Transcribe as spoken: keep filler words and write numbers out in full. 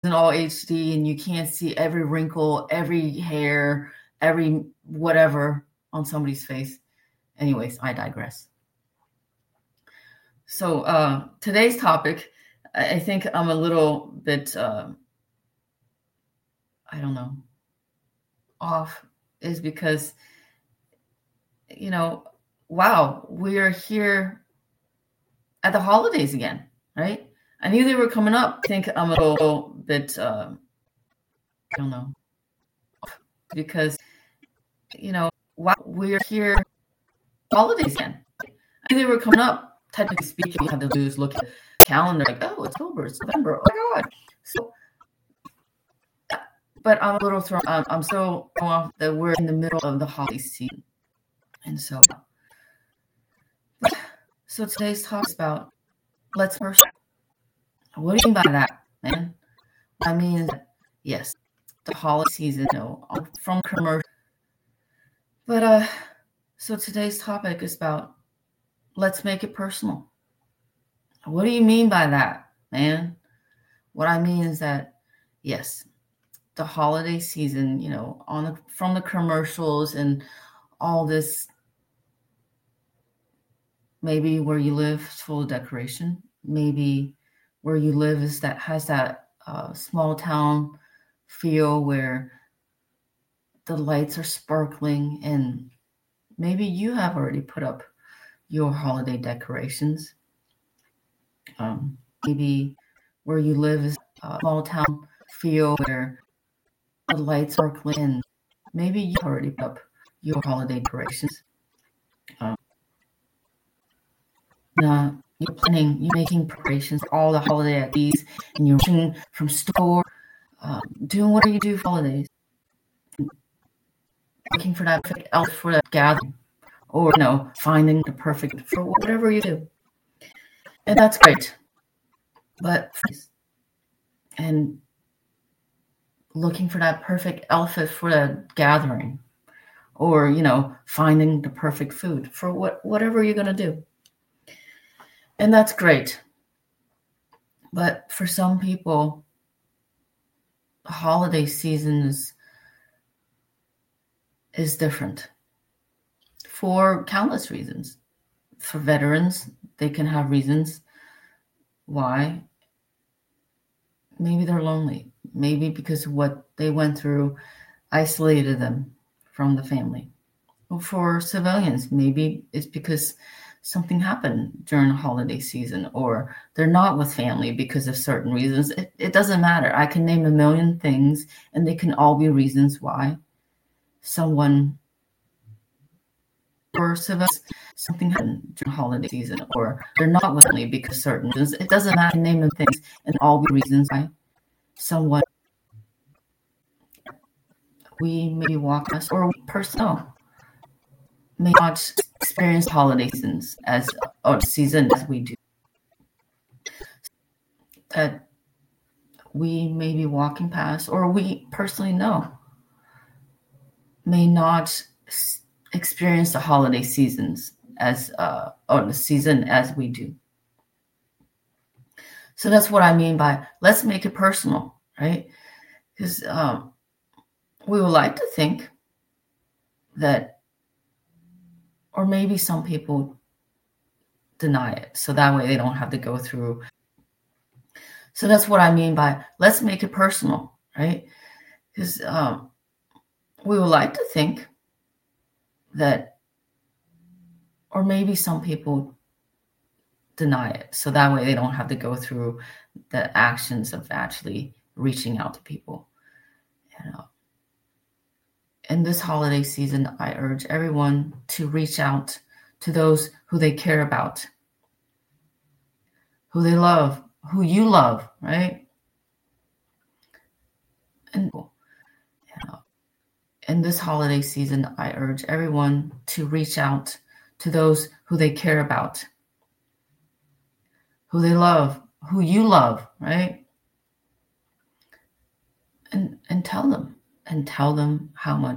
in all H D and you can't see every wrinkle, every hair, every whatever on somebody's face. Anyways, I digress. So uh, today's topic, I think I'm a little bit, uh, I don't know, off, is because, you know, wow, we are here at the holidays again, right? I knew they were coming up. I think I'm a little bit, uh, I don't know, because, you know, wow, we're here holidays again. I knew they were coming up. Technically speaking, you have to lose look at the calendar, like, oh, it's October, it's November, oh my God. So, but I'm a little thrown, um, I'm so thrown off that we're in the middle of the holiday season. And so, so today's talk is about, let's first, what do you mean by that, man? I mean, yes, the holiday season, you know, from commercial. But, uh, so today's topic is about, let's make it personal. What do you mean by that, man? What I mean is that, yes, the holiday season, you know, on the, from the commercials and all this, maybe where you live is full of decoration. Maybe where you live is that has that uh, small town feel where the lights are sparkling, and maybe you have already put up your holiday decorations. Um, maybe where you live is a small town feel where the lights are sparkling, and maybe you already put up your holiday decorations. Um, uh, you're planning, you're making preparations for all the holiday activities, and you're rushing from store, um, doing what do you do for holidays, looking for that perfect outfit for that gathering, or, you know, finding the perfect for whatever you do. And that's great. But, and looking for that perfect outfit for that gathering, or, you know, finding the perfect food for what whatever you're going to do. And that's great. But for some people, the holiday season is, is different for countless reasons. For veterans, they can have reasons why. Maybe they're lonely. Maybe because what they went through isolated them from the family. Or for civilians, maybe it's because something happened during the holiday season, or they're not with family because of certain reasons. It, it doesn't matter. I can name a million things, and they can all be reasons why someone or civilians, something happened during the holiday season, or they're not with family because of certain reasons. It doesn't matter. I can name them things, and all be reasons why someone we maybe walk us, or personal may not experience holiday seasons as or season as we do. That we may be walking past, or we personally know, may not experience the holiday seasons as uh, or the season as we do. So that's what I mean by let's make it personal, right? Because um, we would like to think that, or maybe some people deny it, so that way they don't have to go through. So that's what I mean by let's make it personal, right? Because um, we would like to think that, or maybe some people deny it, so that way they don't have to go through the actions of actually reaching out to people. You know, in this holiday season, I urge everyone to reach out to those who they care about, who they love, who you love, right? And you know, in this holiday season, I urge everyone to reach out to those who they care about, who they love, who you love, right? And and tell them, and tell them how much